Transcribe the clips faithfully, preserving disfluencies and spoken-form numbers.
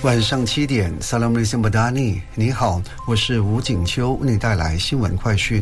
晚上七点 Assalamualaikum Badani， 你好，我是吴景秋，为你带来新闻快讯。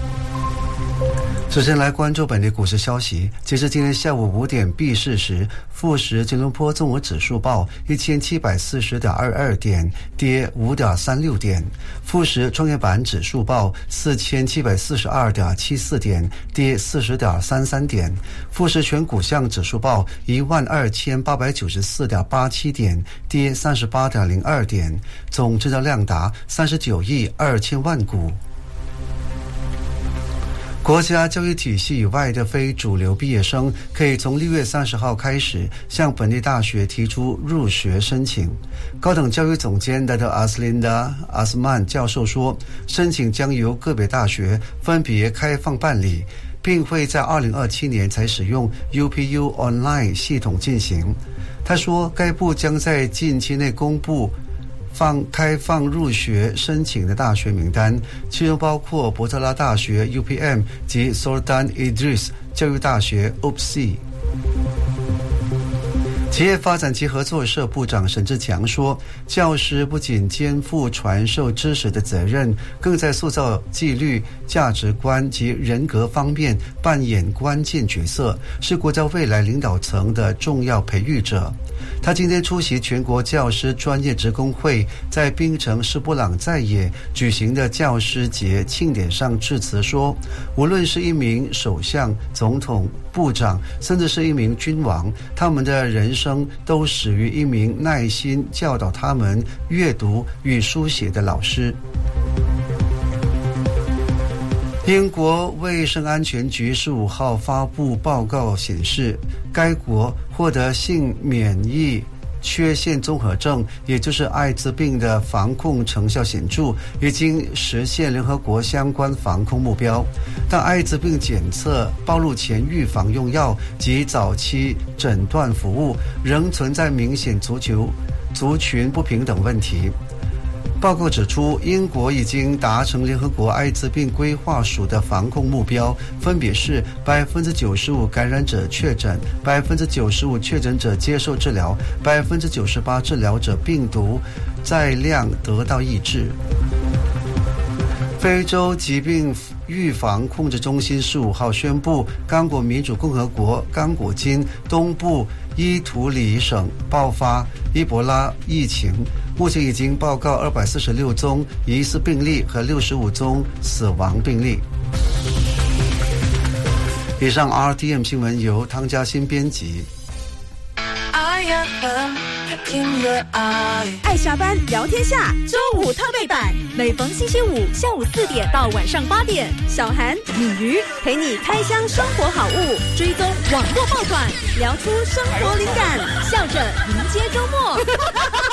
首先来关注本地股市消息。截至今天下午五点闭市时，富时吉隆坡综合指数报一千七百四十点二二点，跌五点三六点；富时创业板指数报四千七百四十二点七四点，跌四十点三三点；富时全股项指数报一万二千八百九十四点八七点，跌三十八点零二点。总成交量达三十九亿二千万股。国家教育体系以外的非主流毕业生可以从六月三十号开始向本地大学提出入学申请。高等教育总监 Dato Aslinda Asman 教授说，申请将由个别大学分别开放办理，并会在二零二七年才使用 U P U Online 系统进行。他说，该部将在近期内公布放开放入学申请的大学名单，其中包括伯特拉大学 U P M 及 Sultan Idris 教育大学 U P S I。企业发展及合作社部长沈志强说，教师不仅肩负传授知识的责任，更在塑造纪律、价值观及人格方面扮演关键角色，是国家未来领导层的重要培育者。他今天出席全国教师专业职工会在槟城士布朗在野举行的教师节庆典上致辞说，无论是一名首相、总统、部长，甚至是一名君王，他们的人生都始于一名耐心教导他们阅读与书写的老师。英国卫生安全局十五号发布报告显示，该国获得性免疫缺陷综合症，也就是艾滋病的防控成效显著，已经实现联合国相关防控目标。但艾滋病检测、暴露前预防用药及早期诊断服务仍存在明显足球族群不平等问题。报告指出，英国已经达成联合国艾滋病规划署的防控目标，分别是百分之九十五感染者确诊，百分之九十五确诊者接受治疗，百分之九十八治疗者病毒载量得到抑制。非洲疾病预防控制中心十五号宣布，刚果民主共和国刚果金东部伊图里省爆发伊博拉疫情，目前已经报告二百四十六宗疑似病例和六十五宗死亡病例。以上 R T M 新闻由汤家新编辑。 爱下班聊天下周五特备版，每逢星期五下午四点到晚上八点，小韩、米鱼陪你开箱生活好物，追踪网络爆款，聊出生活灵感，笑着迎接周末。